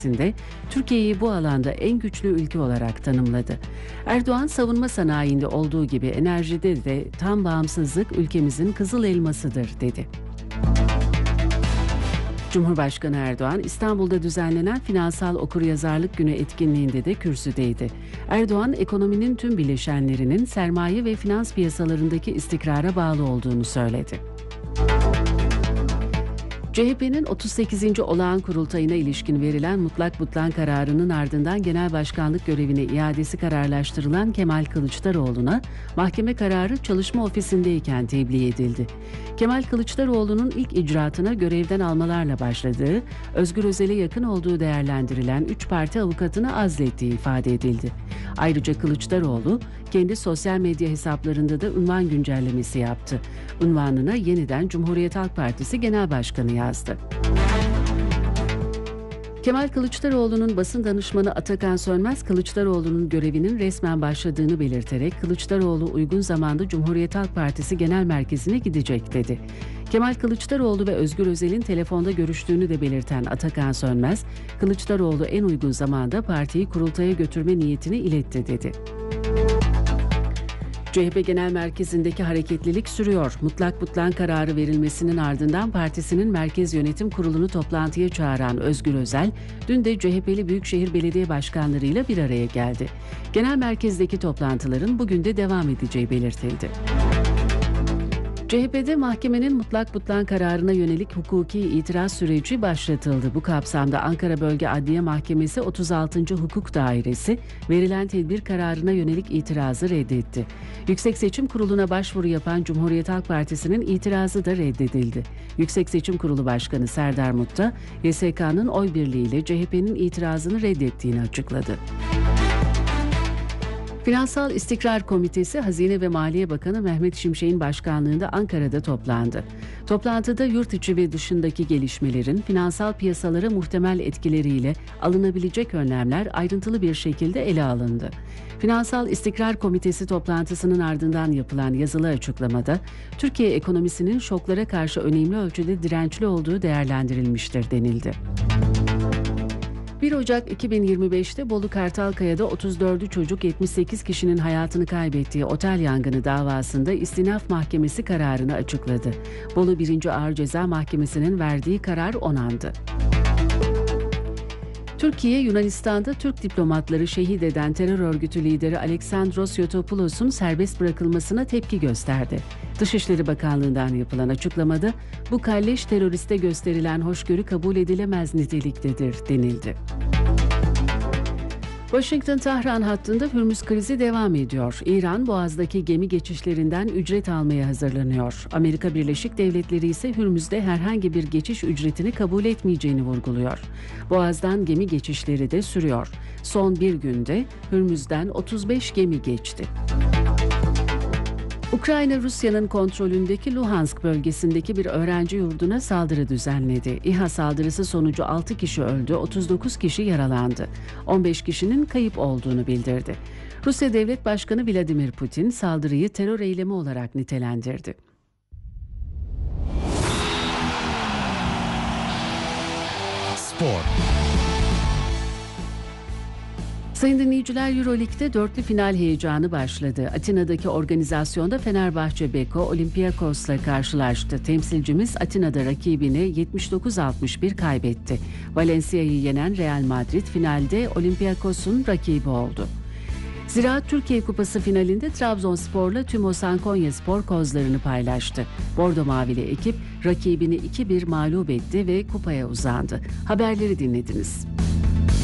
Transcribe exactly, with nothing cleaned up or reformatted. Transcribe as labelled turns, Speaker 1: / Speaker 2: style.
Speaker 1: Türkiye'yi bu alanda en güçlü ülke olarak tanımladı. Erdoğan, savunma sanayinde olduğu gibi enerjide de tam bağımsızlık ülkemizin kızıl elmasıdır dedi. Cumhurbaşkanı Erdoğan, İstanbul'da düzenlenen Finansal Okuryazarlık Günü etkinliğinde de kürsüdeydi. Erdoğan, ekonominin tüm bileşenlerinin sermaye ve finans piyasalarındaki istikrara bağlı olduğunu söyledi. C H P'nin otuz sekizinci olağan kurultayına ilişkin verilen mutlak butlan kararının ardından genel başkanlık görevine iadesi kararlaştırılan Kemal Kılıçdaroğlu'na mahkeme kararı çalışma ofisindeyken tebliğ edildi. Kemal Kılıçdaroğlu'nun ilk icraatına görevden almalarla başladığı, Özgür Özel'e yakın olduğu değerlendirilen üç parti avukatını azlettiği ifade edildi. Ayrıca Kılıçdaroğlu kendi sosyal medya hesaplarında da unvan güncellemesi yaptı. Unvanına yeniden Cumhuriyet Halk Partisi Genel Başkanı yazdı. Kemal Kılıçdaroğlu'nun basın danışmanı Atakan Sönmez, Kılıçdaroğlu'nun görevinin resmen başladığını belirterek Kılıçdaroğlu uygun zamanda Cumhuriyet Halk Partisi Genel Merkezi'ne gidecek dedi. Kemal Kılıçdaroğlu ve Özgür Özel'in telefonda görüştüğünü de belirten Atakan Sönmez, Kılıçdaroğlu en uygun zamanda partiyi kurultaya götürme niyetini iletti dedi. C H P Genel Merkezi'ndeki hareketlilik sürüyor. Mutlak butlan kararı verilmesinin ardından partisinin Merkez Yönetim Kurulu'nu toplantıya çağıran Özgür Özel, dün de C H P'li Büyükşehir Belediye Başkanlarıyla bir araya geldi. Genel merkezdeki toplantıların bugün de devam edeceği belirtildi. C H P'de mahkemenin mutlak butlan kararına yönelik hukuki itiraz süreci başlatıldı. Bu kapsamda Ankara Bölge Adliye Mahkemesi otuz altıncı Hukuk Dairesi verilen tedbir kararına yönelik itirazı reddetti. Yüksek Seçim Kurulu'na başvuru yapan Cumhuriyet Halk Partisi'nin itirazı da reddedildi. Yüksek Seçim Kurulu Başkanı Serdar Mutta, Y S K'nın oy birliğiyle C H P'nin itirazını reddettiğini açıkladı. Finansal İstikrar Komitesi, Hazine ve Maliye Bakanı Mehmet Şimşek'in başkanlığında Ankara'da toplandı. Toplantıda yurt içi ve dışındaki gelişmelerin finansal piyasalara muhtemel etkileriyle alınabilecek önlemler ayrıntılı bir şekilde ele alındı. Finansal İstikrar Komitesi toplantısının ardından yapılan yazılı açıklamada, Türkiye ekonomisinin şoklara karşı önemli ölçüde dirençli olduğu değerlendirilmiştir denildi. bir Ocak iki bin yirmi beşte Bolu Kartalkaya'da otuz dördü çocuk yetmiş sekiz kişinin hayatını kaybettiği otel yangını davasında İstinaf Mahkemesi kararını açıkladı. Bolu birinci Ağır Ceza Mahkemesi'nin verdiği karar onandı. Türkiye, Yunanistan'da Türk diplomatları şehit eden terör örgütü lideri Alexandros Yotopoulous'un serbest bırakılmasına tepki gösterdi. Dışişleri Bakanlığı'ndan yapılan açıklamada, bu kalleş teröriste gösterilen hoşgörü kabul edilemez niteliktedir denildi. Washington-Tahran hattında Hürmüz krizi devam ediyor. İran, Boğaz'daki gemi geçişlerinden ücret almaya hazırlanıyor. Amerika Birleşik Devletleri ise Hürmüz'de herhangi bir geçiş ücretini kabul etmeyeceğini vurguluyor. Boğaz'dan gemi geçişleri de sürüyor. Son bir günde Hürmüz'den otuz beş gemi geçti. Ukrayna, Rusya'nın kontrolündeki Luhansk bölgesindeki bir öğrenci yurduna saldırı düzenledi. İHA saldırısı sonucu altı kişi öldü, otuz dokuz kişi yaralandı. on beş kişinin kayıp olduğunu bildirdi. Rusya Devlet Başkanı Vladimir Putin saldırıyı terör eylemi olarak nitelendirdi.
Speaker 2: Spor.
Speaker 1: Sayın dinleyiciler, Euroleague'de dörtlü final heyecanı başladı. Atina'daki organizasyonda Fenerbahçe Beko Olympiakos'la karşılaştı. Temsilcimiz Atina'da rakibini yetmiş dokuz altmış bir kaybetti. Valencia'yı yenen Real Madrid finalde Olympiakos'un rakibi oldu. Ziraat Türkiye Kupası finalinde Trabzonspor'la Tümosan Konyaspor kozlarını paylaştı. Bordo Mavili ekip rakibini iki bir mağlup etti ve kupaya uzandı. Haberleri dinlediniz.